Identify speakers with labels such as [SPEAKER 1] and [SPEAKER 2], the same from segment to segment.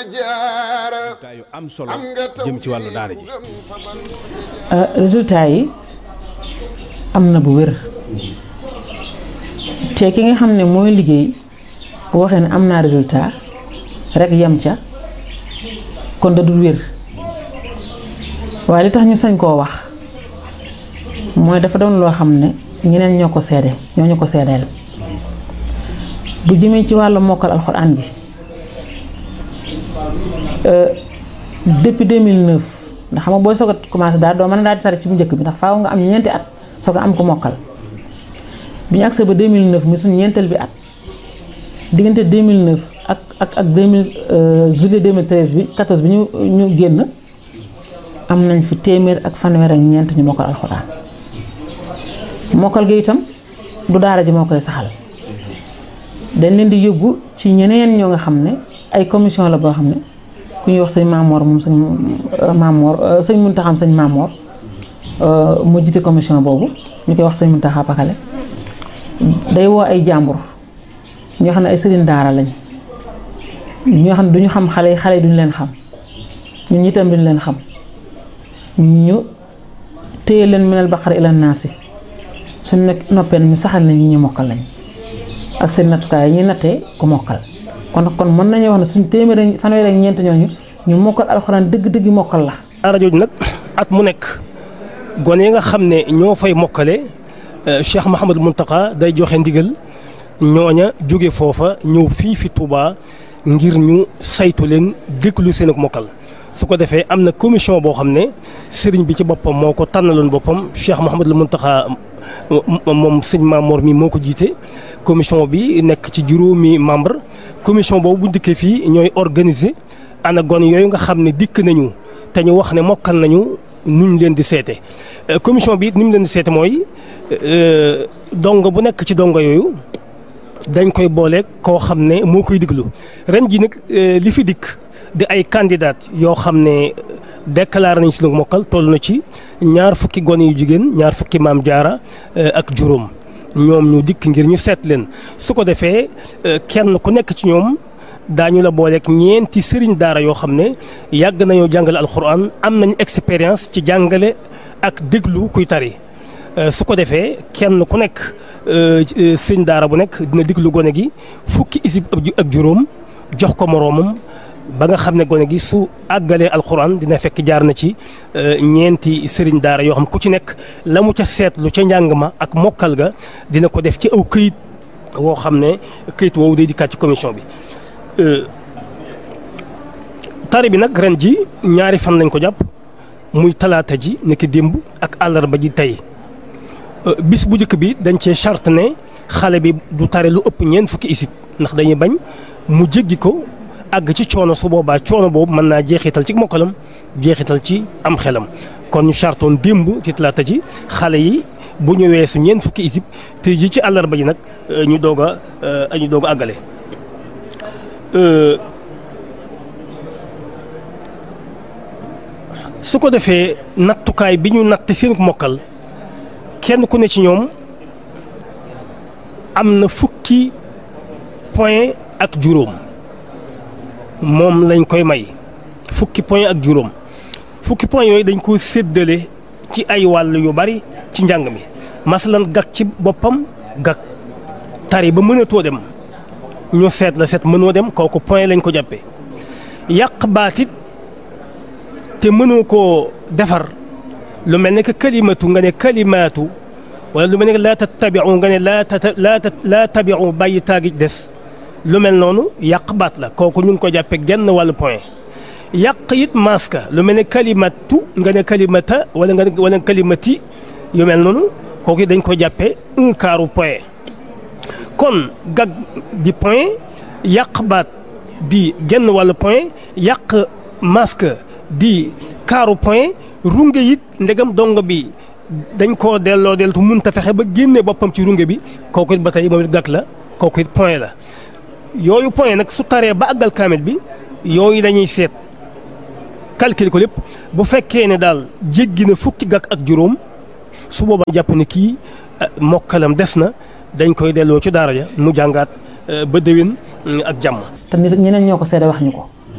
[SPEAKER 1] yu am solo jëm ci wàllu daara ji.
[SPEAKER 2] résultat yi am na bu wér te ki nga xam ne mooy liggéey bu waxee ne am naa résultat rek yem ca kon da dul wér waaye li tax ñu sañ koo wax mooy dafa doon loo xam ne ñeneen ñoo ko seede ñoo ñu ko seedeel bu jëmee ci wàllu mokkal alxuraan bi depuis 2009 ndax xam nga booy soog a commencé daal doo mën a daal di tari ci bu njëkk bi ndax faaw nga am ñeenti at soog a am ko mokkal bi ñu agsee ba 2009 muy suñu ñeenteel bi at diggante 2009 ak 2000 juillet 2013 bi 14 bi ñu génn am nañ fi téeméer ak fanweer ak ñeent ñu mokkal alxuraan mokkal gi itam du daara ji moo koy saxal dañ leen di yóbbu ci ñeneen ñoo nga xam ne ay commission la boo xam ne ku ñuy wax sëñ Maamoor moom sëñ Muntaxa sëñ Maamoor moo jiite commission boobu ñu koy wax sëñ Muntaxa Pakale day woo ay jàmbur ñoo xam ne ay sëriñ daara lañ ñoo xam ne duñu xam xale yi duñu leen xam ñun itam duñu leen xam ñu téye leen minal baqara ila naasi suñu nekk noppee ñu saxal na ñi ñu mokkal lañ ak seen nattukaay yi ñuy nattee ku mokkal kon mën nañoo wax ne suñu téeméer fanweer ak ñeent ñooñu ñu mokkal alxuraan dëgg-dëgg mokkal la.
[SPEAKER 3] daara jooju nag at mu nekk gone yi nga xam ne ñoo fay mokkale Cheikh Mouhamadou Mountakha day joxe ndigal ñooña jóge foofa ñëw fii fi Touba ngir ñu saytu leen déglu seen ak mokkal. su ko defee am na commission boo xam ne sëriñ bi ci boppam moo ko tànnaloon boppam Cheikh Mouhamadou Mountakha moom sëñ Maamoor mi moo ko jiite commission bi nekk ci juróomi membre commission boobu bu dikkee fii ñooy organiser ana gone yooyu nga xam ne dikk nañu te ñu wax ne mokkal nañu nuñ leen di seete commission bi ni mu leen di seete mooy dongo bu nekk ci dongo yooyu dañ koy boole koo xam ne moo koy diglu ren ji nag li fi dikk di ay candidat yoo xam ne déclaré nañ si lu mokkal toll na ci 20 fukki gone yu jigéen 20 fukki maam jaara ak juróom ñoom ñu dikk ngir ñu seet leen su ko defee kenn ku nekk ci ñoom daañu la booleeg ñeenti sëriñ daara yoo xam ne yàgg nañoo jàngale alxuraan am nañu expérience ci jàngale ak déglu kuy tari su ko defee kenn ku nekk sëriñ daara bu nekk dina déglu gone gi fukki isib ak juróom jox ko moroomam ba nga xam ne gone gi su àggalee alxuraan dina fekk jaar na ci ñeenti sëriñ daara yoo xam ku ci nekk la mu ca seetlu ca njàng ma ak mokkal ga dina ko def ci aw këyit woo xam ne këyit woowu day dikkaat ci commission bi. tari bi nag ren ji 2 fan lañ ko jàpp muy talaata ji nekk démb ak àllarba ji tey bis bu njëkk bi dañ cee charte ne xale bi du tari lu ëpp 4 fukki isib ndax dañuy bañ mu jéggi ko. àgg ci coono su boobaa coono boobu mën naa jeexital ci mokkalam jeexital ci am xelam kon ñu chartoon démb ci talaata ji xale yi bu ñu weesu 4 fukki isib te ji ci àllarba ji nag ñu doog a àggale. su ko defee nattukaay bi ñu natt seen mokkal kenn ku ne ci ñoom am na fukki point ak juróom. moom lañ koy may fukki point ak juróom fukki point yooyu dañ ko séddale ci ay wàll yu bari ci njàng mi masalan gag ci boppam gag tari ba mënatoo dem ñu seet la seet mënoo dem kooku point lañ ko jàppee yàq baatit te mënoo koo defar lu mel ne que kalimatu nga ne kalimaatu wala lu mel ne que laa tattabiu nga ne laa tabiu bàyyi taagi des lu mel noonu yàq baat la kooku ñu ngi ko jàppee genn wàllu point yàq it maska lu mel ne kalimatu nga ne kalimata wala kalimati yu mel noonu kooku dañ ko jàppee 1/4 point kon gag di point yàq baat di genn wàllu point yàq maska di 1/4 point runge it ndegam dongo bi dañ koo delloo deltu mënta fexe ba génne boppam ci runge bi kooku it ba tey moom it gag la kooku it point la. yooyu point nag su taree ba àggal kaamil bi yooyu dañuy seet calcul ko lépp bu fekkee ne daal jéggi na fukki gàkk ak juróom su boobaa jàpp ne kii mokkalam des na dañ koy delloo ci daara ja mu jàngaat ba déwén ak jàmm.
[SPEAKER 2] te nit ñeneen ñoo ko seede wax ñu ko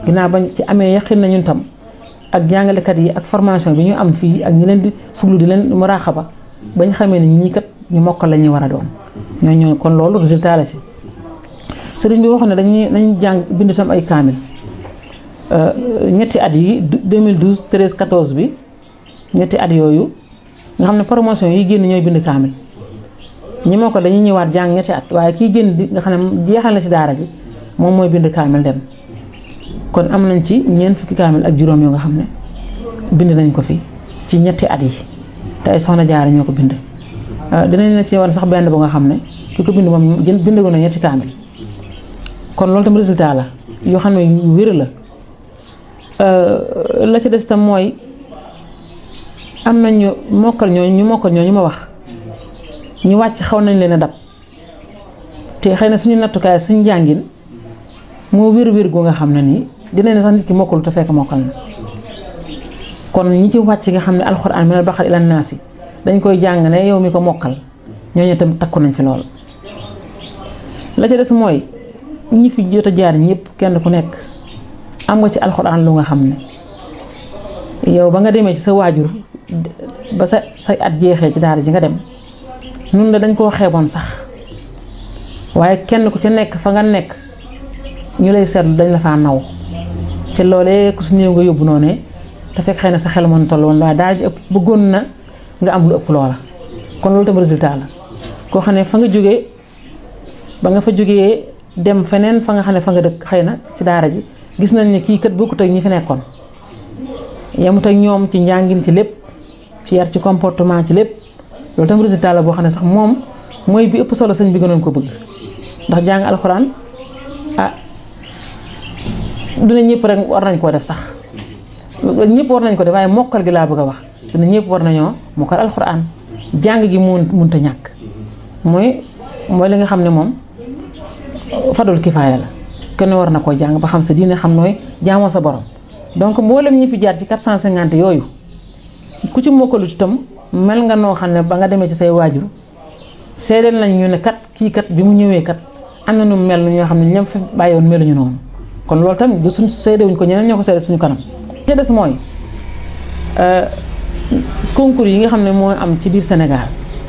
[SPEAKER 2] ginnaaw bañ ci amee yaqin na ñun tam ak jàngalekat yi ak formation bi ñu am fii ak ñi leen di fuglu di leen muraaxaba bañ xamee ne ñii kat ñu mokkal la ñuy war a doon ñooñu kon loolu résultat la si sëriñ bi waxoon ne dañuy jàng bind tam ay kaamil ñetti at yi 2012 13 14 bi ñetti at yooyu nga xam ne promotion yi génn ñooy bind kaamil ñi moo ko dañuy ñëwaat jàng ñetti at waaye kii génn di nga xam ne jeexal na ci daara ji moom mooy bind kaamil dem kon am nañ ci ñeent fukki kaamil ak juróom yoo nga xam ne bind nañ ko fi ci ñetti at yi te ay soxna jaara ñoo ko bind dinañ na ci war sax benn bu nga xam ne ki ko bind moom bindagu na ñetti kaamil kon loolu tam résultat la yoo xam ne yu wér la ci des tam mooy am nañu mokkal ñooñu ma wax ñu wàcc xaw nañ leen a dab te xëy na suñu nattukaay suñu jàngin moo wér gu nga xam ne nii dinañ ne sax nit ki mokkalu te fekk mokkal na kon ñi ci wàcc nga xam ne alxuraan minal baqara ilan naasi dañ koy jàng ne yow mi ko mokkal ñooñu tam takku nañ fi lool. la ca des mooy ñi fi jot a jaar ñëpp kenn ku nekk am nga ci alxuraan lu nga xam ne yow ba nga demee ci sa waajur ba say at jeexee ci daara ji nga dem nun la dañ koo xeeboon sax waaye kenn ku ci nekk fa nga nekk ñu lay seetlu dañ la faa naw ci loolee ku su néew nga yóbbu noonu te fekk xëy na sa xel mën toll woon waaye daara ji ëpp bëggoon na nga am lu ëpp loola kon loolu tam résultat la koo xam ne fa nga jógee ba nga fa jógee dem feneen fa nga xam ne fa nga dëkk xëy na ci daara ji gis nañ ne kii kat bokkut ak ñi fi nekkoon yemut ak ñoom ci njàngin ci lépp ci yar ci comportement ci lépp loolu tam résultat la boo xam ne sax moom mooy bi ëpp solo sëñ bi gënoon ko bëgg ndax jàng alxuraan dina ñëpp rek war nañ koo def sax ñëpp war nañ ko def waaye mokkal gi laa bëgg a wax dina ñëpp war nañoo mokkal alxuraan jàng gi mënut a ñàkk mooy li nga xam ne moom fadul kifaaya la kenn war na koo jàng ba xam sa diine xam nooy jaamoo sa borom donc mboolem ñi fi jaar ci 450 yooyu ku ci mokkalu itam mel nga noo xam ne ba nga demee ci say waajur seedeel nañ ñu ne kat kii kat bi mu ñëwee kat am na nu mel ñoo xam ne ñoom fi bàyyiwoon meluñu noonu kon loolu tamit du suñ seedewuñ ko ñeneen ñoo ko seede suñu kanam. li des mooy concours yi nga xam ne moo am ci biir Sénégal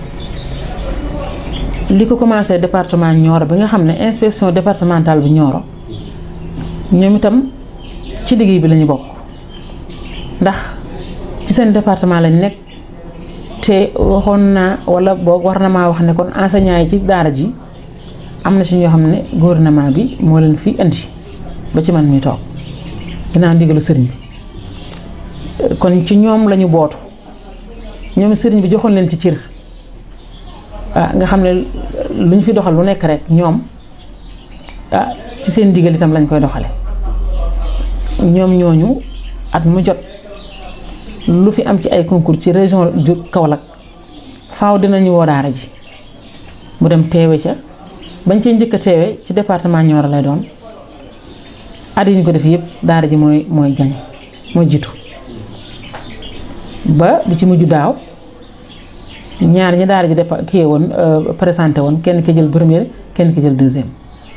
[SPEAKER 2] li ko commencé département Nioro bi nga xam ne inspection départementale bu Nioro ñoom itam ci liggéey bi lañu bokk ndax ci seen département lañ nekk te waxoon naa wala boog war na maa wax ne kon enseignants yi ci daara ji am na ci ñoo xam ne gouvernement bi moo leen fi indi ba ci man mi toog ginnaaw ndigalu sëriñ bi kon ci ñoom lañu bootu ñoom sëriñ bi joxoon leen ci cër nga xam ne lu ñu fi doxal lu nekk rek ñoom ci seen ndigal itam lañ koy doxale ñoom ñooñu at mu jot lu fi am ci ay concours ci région ju Kaolack faaw dinañu woo daara ji mu dem teewe ca bañ cee njëkk a teewe ci département Nioro lay doon at yi ñu ko def yëpp daara ji mooy gañe mooy jiitu ba di ci mujj daaw ñaar ñi daara ji kii woon présenté woon kenn ki jël première kenn ki jël deuxième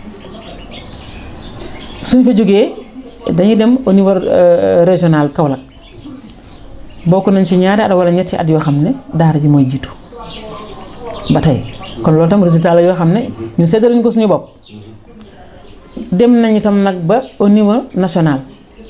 [SPEAKER 2] suñ fa jógee dañuy dem au niveau régional Kaolack bokk nañ ci ñaari at wala ñetti at yoo xam ne daara ji mooy jiitu ba tey kon loolu tam résultat la yoo xam ne ñu séddaluñ ko suñu bopp dem nañ itam nag ba au niveau national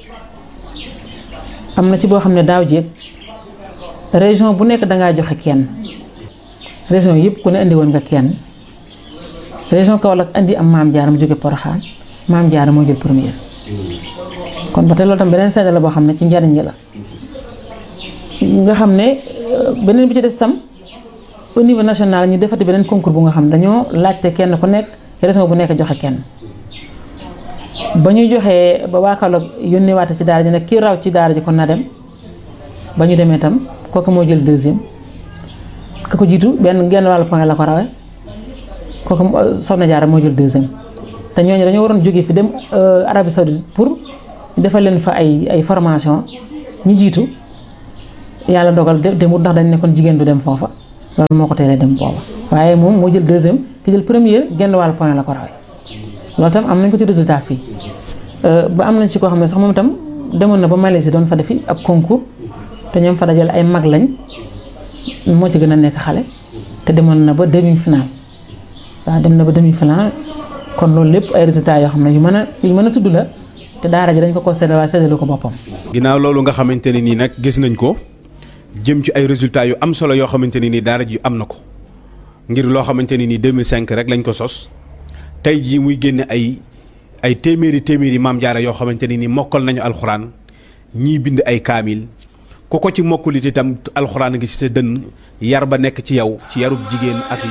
[SPEAKER 2] am na ci boo xam ne daaw jéeg région bu nekk dangaa joxe kenn région yëpp ku ne indi woon nga kenn région Kaolack indi am Maam Jaara mu jóge Porokhane Maam Jaara moo jël première kon ba tey loolu tam beneen seede la boo xam ne ci njariñ la nga xam ne beneen bi ci des tam au niveau national ñu defati beneen concours bu nga xam ne dañoo laajte kenn ku nekk région bu nekk joxe kenn ba ñu joxee ba waa Kaolack yónnee waate ci daara ji nag kii raw ci daara ji kon na dem ba ñu demee tam kooku moo jël deuxième ka ko jiitu genn wàllu point la ko rawee kooku Soxna Jaara moo jël deuxième te ñooñu dañoo waroon jógee fi dem Arabie Saoudite pour defal leen fa ay formation ñu jiitu yàlla dogal demut ndax dañ ne kon jigéen du dem foofa loolu moo ko teelee dem booba waaye moom moo jël deuxième ki jël première genn wàllu point la ko rawee loolu tam am nañ ko ci résultat fii ba am nañ ci koo xam ne sax moom itam demoon na ba Malaisie doon fa defi ab concours te ñoom fa dajale ay mag lañ moo ci gën a nekk xale te demoon na ba demi-finale waaw dem na ba demi-finale kon loolu lépp ay résultats yoo xam ne yu mën a tudd la te daara ji dañ ko séddale waaye séddale ko boppam.
[SPEAKER 1] ginnaaw loolu nga xamante ne nii nag gis nañ ko jëm ci ay résultats yu am solo yoo xamante ne nii daara ji am na ko ngir loo xamante ne nii 2005 rek lañ ko sos tey jii muy génne ay téeméeri maam jaara yoo xamante ne nii mokkal nañu alxuraan ñii bind ay kaamil ku ko ci mokkulit itam alxuraan ngi ci sa dënn yar ba nekk ci yow ci yarub jigéen ak